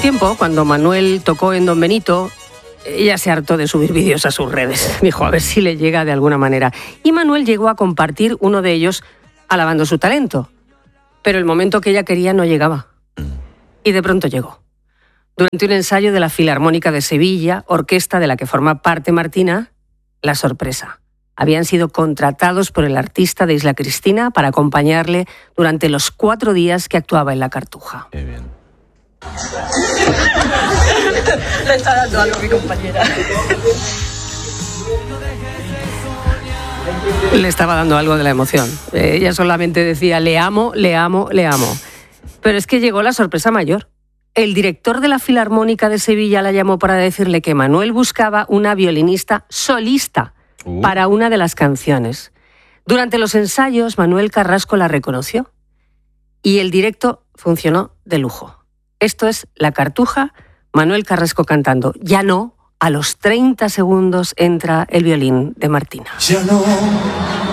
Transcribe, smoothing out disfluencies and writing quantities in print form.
tiempo, cuando Manuel tocó en Don Benito, ella se hartó de subir vídeos a sus redes. Dijo, a ver si le llega de alguna manera. Y Manuel llegó a compartir uno de ellos alabando su talento. Pero el momento que ella quería no llegaba. Y de pronto llegó. Durante un ensayo de la Filarmónica de Sevilla, orquesta de la que forma parte Martina, la sorpresa. Habían sido contratados por el artista de Isla Cristina para acompañarle durante los 4 días que actuaba en la Cartuja. Qué bien. Le está dando algo a mi compañera. Le estaba dando algo de la emoción. Ella solamente decía, le amo, le amo, le amo. Pero es que llegó la sorpresa mayor. El director de la Filarmónica de Sevilla la llamó para decirle que Manuel buscaba una violinista solista para una de las canciones. Durante los ensayos, Manuel Carrasco la reconoció y el directo funcionó de lujo. Esto es La Cartuja, Manuel Carrasco cantando. Ya no, a los 30 segundos entra el violín de Martina. Ya no.